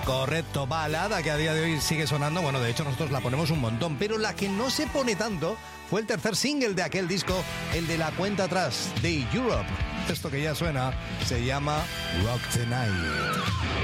Correcto, balada que a día de hoy sigue sonando. Bueno, de hecho nosotros la ponemos un montón, pero la que no se pone tanto fue el tercer single de aquel disco, el de la cuenta atrás, de Europe. Esto que ya suena se llama Rock the Night.